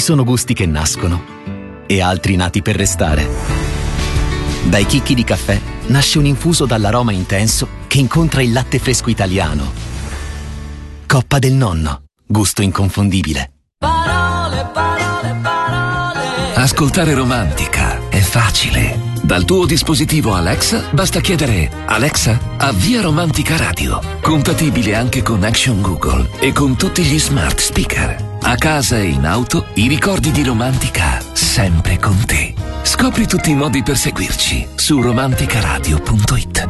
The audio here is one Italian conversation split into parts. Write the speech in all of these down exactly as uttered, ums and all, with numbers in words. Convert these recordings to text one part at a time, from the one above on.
sono gusti che nascono e altri nati per restare. Dai chicchi di caffè nasce un infuso dall'aroma intenso che incontra il latte fresco italiano. Coppa del Nonno, gusto inconfondibile. Parole, parole, parole. Ascoltare Romantica è facile. Dal tuo dispositivo Alexa basta chiedere: Alexa, avvia Romantica Radio. Compatibile anche con Action Google e con tutti gli smart speaker. A casa e in auto, i ricordi di Romantica sempre con te. Scopri tutti i modi per seguirci su romanticaradio punto it.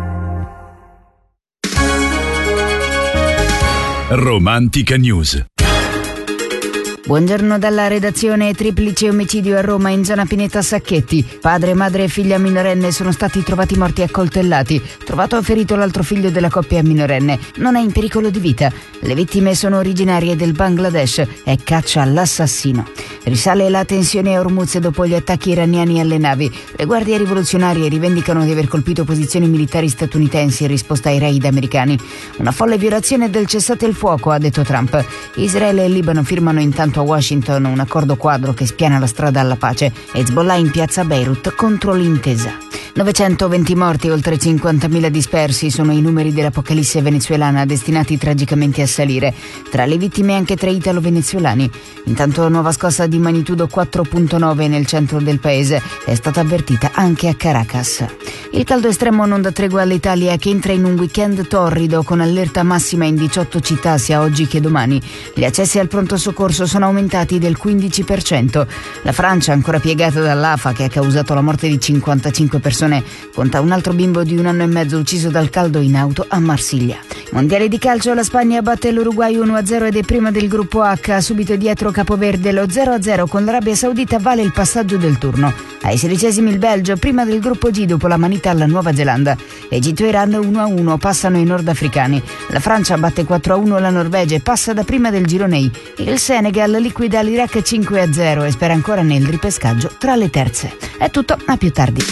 Romantica News. Buongiorno dalla redazione. Triplice omicidio a Roma in zona Pineta Sacchetti. Padre, madre e figlia minorenne sono stati trovati morti accoltellati. Trovato ferito l'altro figlio della coppia minorenne. Non è in pericolo di vita. Le vittime sono originarie del Bangladesh e caccia all'assassino. Risale la tensione a Hormuz dopo gli attacchi iraniani alle navi. Le guardie rivoluzionarie rivendicano di aver colpito posizioni militari statunitensi in risposta ai raid americani. Una folle violazione del cessate il fuoco, ha detto Trump. Israele e Libano firmano intanto a Washington un accordo quadro che spiana la strada alla pace. Hezbollah in piazza Beirut contro l'intesa. novecentoventi morti e oltre cinquantamila dispersi sono i numeri dell'apocalisse venezuelana, destinati tragicamente a salire. Tra le vittime anche tre italo-venezuelani. Intanto nuova scossa di magnitudo quattro virgola nove nel centro del paese è stata avvertita anche a Caracas. Il caldo estremo non dà tregua all'Italia, che entra in un weekend torrido con allerta massima in diciotto città sia oggi che domani. Gli accessi al pronto soccorso sono aumentati del quindici per cento. La Francia, ancora piegata dall'A F A che ha causato la morte di cinquantacinque persone, conta un altro bimbo di un anno e mezzo ucciso dal caldo in auto a Marsiglia. Mondiale di calcio, la Spagna batte l'Uruguay uno a zero ed è prima del gruppo H. Subito dietro Capoverde, lo zero a zero con l'Arabia Saudita vale il passaggio del turno. Ai sedicesimi il Belgio, prima del gruppo G dopo la manita alla Nuova Zelanda. Egitto e Iran uno a uno passano i nordafricani. La Francia batte quattro a uno la Norvegia e passa da prima del girone I. Il Senegal liquida l'Iraq cinque a zero e spera ancora nel ripescaggio tra le terze. È tutto, a più tardi.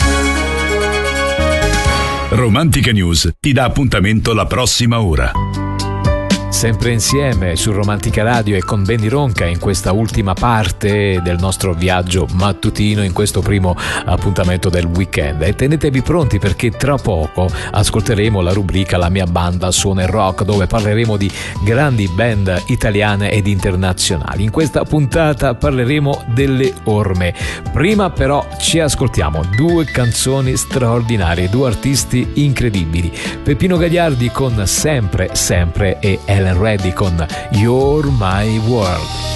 Romantica News ti dà appuntamento la prossima ora. Sempre insieme su Romantica Radio e con Benny Ronca in questa ultima parte del nostro viaggio mattutino, in questo primo appuntamento del weekend. E tenetevi pronti perché tra poco ascolteremo la rubrica La mia banda suona il rock, dove parleremo di grandi band italiane ed internazionali. In questa puntata parleremo delle orme. Prima però ci ascoltiamo due canzoni straordinarie, due artisti incredibili. Peppino Gagliardi con Sempre Sempre e Ellen Reddy con You're My World.